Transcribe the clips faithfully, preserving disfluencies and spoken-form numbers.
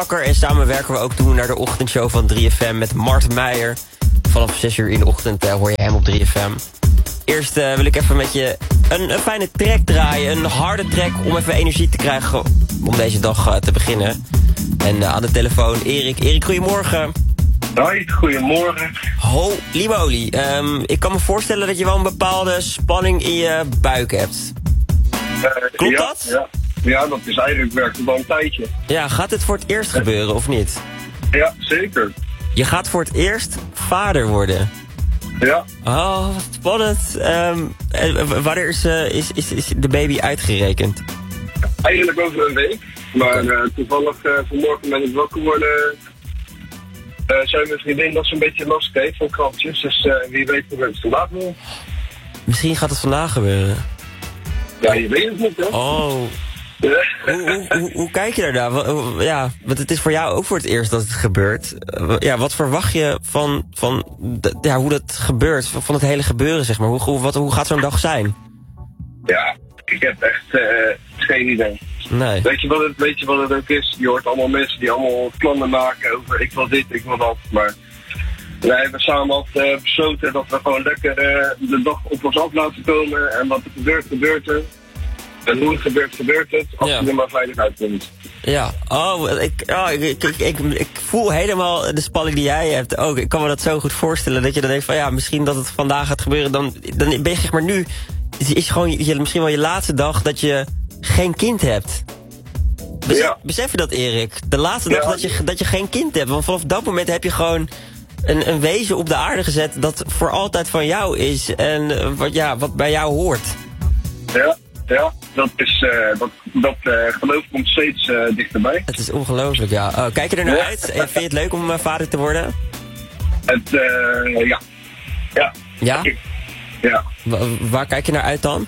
Wakker en samen werken we ook toe naar de ochtendshow van drie F M met Mart Meijer. Vanaf zes uur in de ochtend uh, hoor je hem op drie F M. Eerst uh, wil ik even met je een, een fijne track draaien. Een harde track om even energie te krijgen om deze dag uh, te beginnen. En uh, aan de telefoon Erik. Erik, goedemorgen. Hoi, goedemorgen. Holy moly. Um, ik kan me voorstellen dat je wel een bepaalde spanning in je buik hebt. Uh, Klopt ja, dat? Ja. ja, dat is eigenlijk werkt al een tijdje. Ja, gaat dit voor het eerst gebeuren of niet? Ja, zeker. Je gaat voor het eerst vader worden. Ja. Oh, wat spannend. Um, en wanneer is, uh, is, is, is de baby uitgerekend? Eigenlijk over een week. Maar uh, toevallig uh, vanmorgen ben ik wakker geworden. Uh, zei mijn vriendin dat ze een beetje last kreeg van krampjes. Dus uh, wie weet hoe het vandaag wel. Misschien gaat het vandaag gebeuren. Ja, je weet het niet, hè? Oh. Hoe, hoe, hoe, hoe kijk je daar nou? Ja, want het is voor jou ook voor het eerst dat het gebeurt. Ja, wat verwacht je van, van de, ja, hoe dat gebeurt, van het hele gebeuren, zeg maar? Hoe, hoe, wat, hoe gaat zo'n dag zijn? Ja, ik heb echt uh, geen idee. Nee. Weet je, wat het, weet je wat het ook is? Je hoort allemaal mensen die allemaal plannen maken over ik wil dit, ik wil dat. Maar wij hebben samen al uh, besloten dat we gewoon lekker uh, de dag op ons af laten komen. En wat er gebeurt, gebeurt er. En hoe het gebeurt, gebeurt het. Als Ja. je er maar veilig uitkomt. Ja, oh, ik, oh ik, ik, ik, ik, ik voel helemaal de spanning die jij hebt ook. Ik kan me dat zo goed voorstellen, dat je dan denkt van ja, misschien dat het vandaag gaat gebeuren. Dan, dan ben je zeg maar nu, is, is gewoon je, misschien wel je laatste dag dat je geen kind hebt. Besef, Ja. besef je dat, Erik? De laatste dag Ja. dat, je, dat je geen kind hebt. Want vanaf dat moment heb je gewoon een, een wezen op de aarde gezet dat voor altijd van jou is. En uh, wat, ja, wat bij jou hoort. Ja, ja. Dat is, uh, dat, dat uh, geloof komt steeds uh, dichterbij. Het is ongelooflijk, ja. Oh, kijk je er naar Ja. uit? En vind je het leuk om uh, vader te worden? Het, uh, ja. Ja. Ja? Ja. Wa- waar kijk je naar uit dan?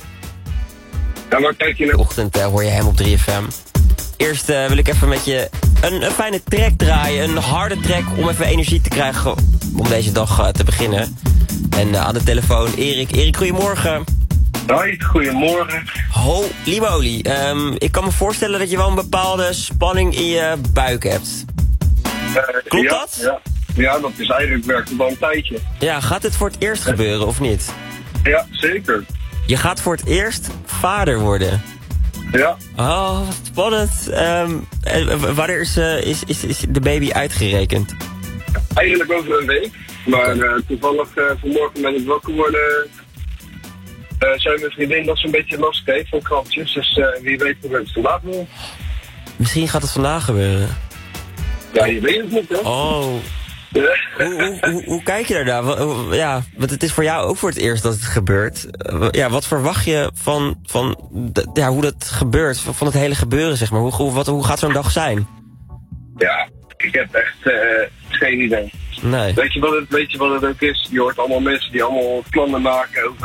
Ja, maar kijk je De naar... ochtend uh, hoor je hem op drie F M. Eerst uh, wil ik even met je een, een fijne track draaien. Een harde track om even energie te krijgen om deze dag uh, te beginnen. En uh, aan de telefoon Erik. Erik, goedemorgen. Hoi, goedemorgen. Holy moly. Um, ik kan me voorstellen dat je wel een bepaalde spanning in je buik hebt. Uh, Klopt ja, dat? Ja. ja, dat is eigenlijk werkt al een tijdje. Ja, gaat dit voor het eerst gebeuren of niet? Ja, zeker. Je gaat voor het eerst vader worden. Ja. Oh, wat spannend. Um, en wanneer is, uh, is, is, is de baby uitgerekend? Eigenlijk over een week. Maar uh, toevallig uh, vanmorgen ben ik wakker geworden. Uh, zei mijn vriendin dat ze een beetje last kreeg van krampjes. Dus uh, wie weet hoe het vandaag wel. Misschien gaat het vandaag gebeuren. Ja, je weet het niet, hè? Oh. Hoe, hoe, hoe, hoe kijk je daar nou? Ja, want het is voor jou ook voor het eerst dat het gebeurt. Ja, wat verwacht je van, van de, ja, hoe dat gebeurt, van het hele gebeuren, zeg maar? Hoe, hoe, wat, hoe gaat zo'n dag zijn? Ja, ik heb echt uh, geen idee. Nee. Weet je, wat het, weet je wat het ook is? Je hoort allemaal mensen die allemaal plannen maken over